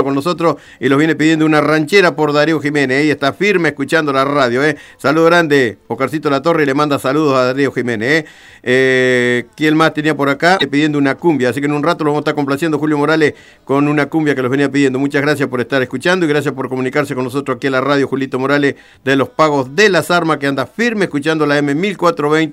con nosotros y los viene pidiendo una ranchera por Darío Jiménez. Ahí está firme escuchando la radio. Saludo grande, Oscarcito Latorre, le manda saludos a Darío Jiménez. ¿Quién más tenía por acá? Pidiendo una cumbia, así que en un rato lo vamos a estar complaciendo Julio Morales con una cumbia que los venía pidiendo. Muchas gracias por estar escuchando y gracias por comunicarse con nosotros aquí en la radio. Julito Morales de los Pagos de las Armas, que anda firme escuchando la M1420